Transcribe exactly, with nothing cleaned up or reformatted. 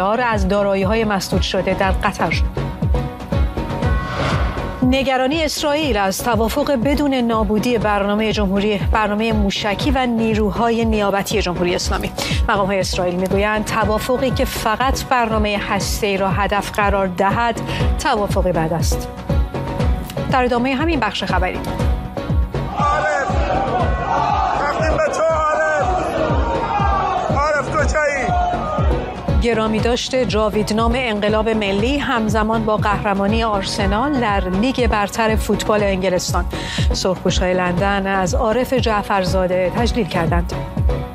دلار از دارایی‌های مسدود شده در قطر شد. نگرانی اسرائیل از توافق بدون نابودی برنامه جمهوری برنامه موشکی و نیروهای نیابتی جمهوری اسلامی. مقام‌های اسرائیل میگویند توافقی که فقط برنامه هسته‌ای را هدف قرار دهد توافقی بد است. در ادامه همین بخش خبری گرامی داشته جاویدنام انقلاب ملی همزمان با قهرمانی آرسنال در لیگ برتر فوتبال انگلستان. سرخپوش‌های لندن از عارف جعفرزاده تجلیل کردند.